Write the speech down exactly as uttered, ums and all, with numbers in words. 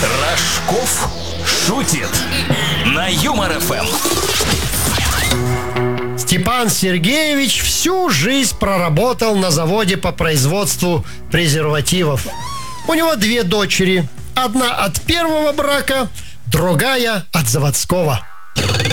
Рожков шутит на Юмор эф эм. Степан Сергеевич всю жизнь проработал на заводе по производству презервативов. У него две дочери. Одна от первого брака, другая от заводского.